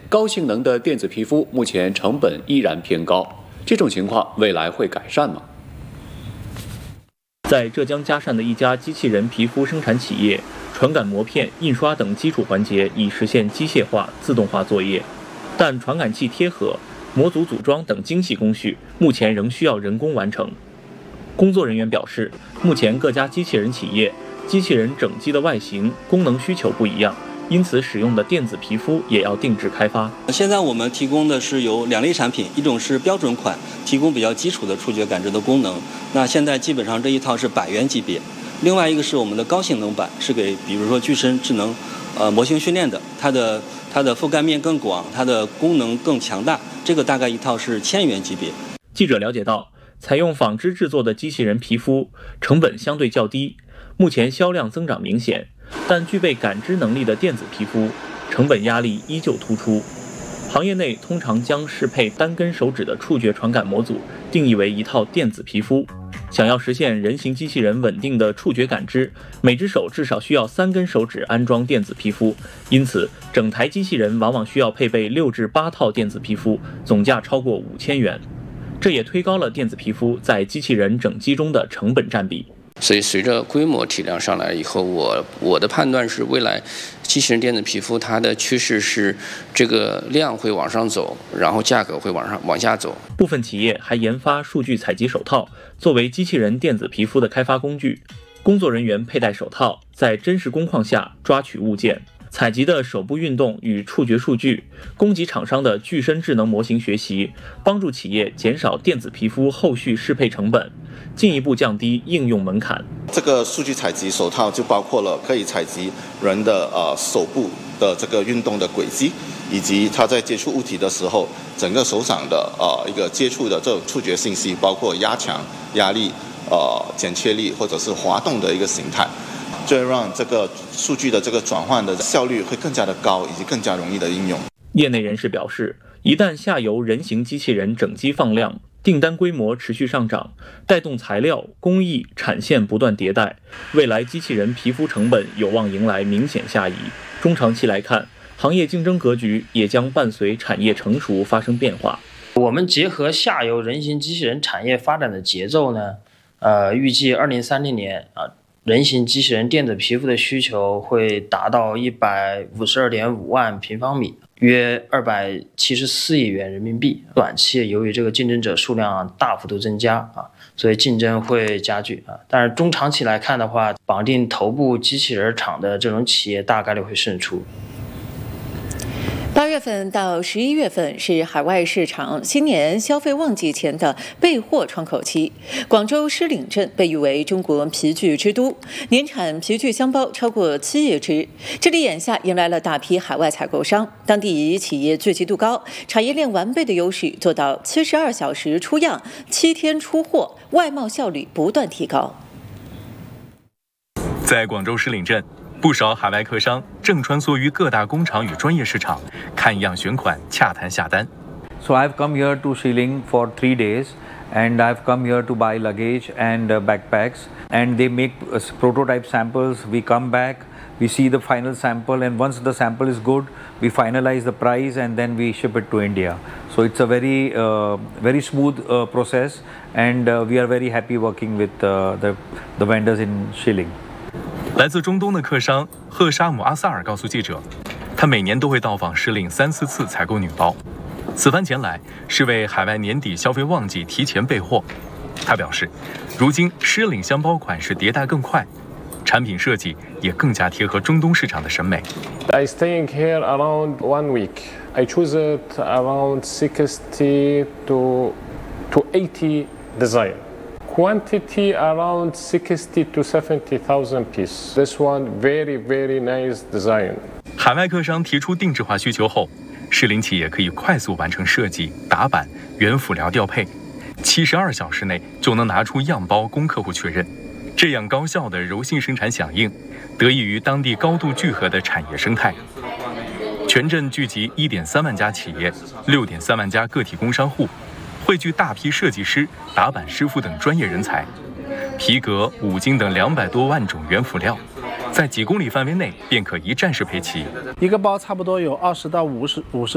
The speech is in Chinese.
高性能的电子皮肤目前成本依然偏高，这种情况未来会改善吗？ 在浙江嘉善的一家机器人皮肤生产企业，传感膜片、印刷等基础环节已实现机械化、自动化作业，但传感器贴合、模组组装等精细工序目前仍需要人工完成。工作人员表示，目前各家机器人企业机器人整机的外形、功能需求不一样，因此使用的电子皮肤也要定制开发。 现在我们提供的是有2类产品，一种是标准款，提供比较基础的触觉感知的功能，那现在基本上这一套是100元级别。另外一个是我们的高性能版，是给比如说具身智能模型训练的，它的覆盖面更广，它的功能更强大，这个大概一套是1000元级别。 记者了解到，采用纺织制作的机器人皮肤成本相对较低，目前销量增长明显，但具备感知能力的电子皮肤成本压力依旧突出。行业内通常将适配单根手指的触觉传感模组定义为一套电子皮肤。想要实现人形机器人稳定的触觉感知，每只手至少需要3根手指安装电子皮肤，因此整台机器人往往需要配备6至8套电子皮肤，总价超过5000元。这也推高了电子皮肤在机器人整机中的成本占比。 所以随着规模体量上来以后，我的判断是，未来机器人电子皮肤它的趋势是这个量会往上走，然后价格会往下走。 部分企业还研发数据采集手套，作为机器人电子皮肤的开发工具。工作人员佩戴手套，在真实工况下抓取物件，采集的手部运动与触觉数据，供给厂商的具身智能模型学习，帮助企业减少电子皮肤后续适配成本，进一步降低应用门槛。 这个数据采集手套就包括了可以采集人的手部的这个运动的轨迹，以及他在接触物体的时候，整个手掌的一个接触的这种触觉信息，包括压强、压力、剪切力或者是滑动的一个形态。就会让这个数据的这个转换的效率会更加的高，以及更加容易的应用。 业内人士表示，一旦下游人形机器人整机放量，订单规模持续上涨，带动材料、工艺、产线不断迭代，未来机器人皮肤成本有望迎来明显下移。中长期来看，行业竞争格局也将伴随产业成熟发生变化。 我们结合下游人形机器人产业发展的节奏呢，预计2030年人形机器人电子皮肤的需求会达到152.5万平方米，约274亿元人民币。短期由于这个竞争者数量大幅度增加所以竞争会加剧但是中长期来看的话，绑定头部机器人厂的这种企业大概率会胜出。 8月份到11月份是海外市场新年消费旺季前的备货窗口期。广州狮岭镇被誉为中国皮具之都，年产皮具箱包超过7亿只。这里眼下迎来了大批海外采购商，当地企业聚集度高，产业链完备的优势做到72小时出样、7天出货，外贸效率不断提高。 在广州狮岭镇，不少海外客商正穿梭于各大工厂与专业市场，看样选款，洽谈下单。 So I've come here to Shilling for 3 days, and I've come here to buy luggage and backpacks. And they make prototype samples. We come back, we see the final sample, and once the sample is good, we finalize the price and then we ship it to India. So it's a very smooth process, and we are very happy working with the vendors in Shilling. 来自中东的客商赫沙姆阿萨尔告诉记者，他每年都会到访狮岭3-4次采购女包，此番前来是为海外年底消费旺季提前备货。他表示，如今狮岭箱包款式迭代更快，产品设计也更加贴合中东市场的审美。 I staying here around 1 week. I choose it around 60 to 80 design. Quantity around 60 to 70,000 pieces. This one very nice design. 海外客商提出定制化需求后，狮岭企业可以快速完成设计、打版、原辅料调配，72小时内就能拿出样包供客户确认。这样高效的柔性生产响应，得益于当地高度聚合的产业生态。全镇聚集1.3万家企业、6.3万家个体工商户，汇聚大批设计师、打版师傅等专业人才，皮革、五金等200多万种原辅料，在几公里范围内便可一站式配齐。 一个包差不多有20到50